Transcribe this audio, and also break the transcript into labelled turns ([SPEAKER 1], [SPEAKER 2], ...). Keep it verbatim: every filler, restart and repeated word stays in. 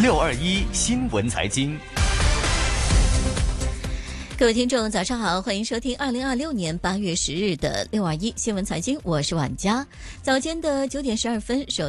[SPEAKER 1] 六二一新闻财经。
[SPEAKER 2] 各位听众早上好，欢迎收听二零二六年八月十日的六二一新闻财经，我是婉佳。早间的九点十二分，首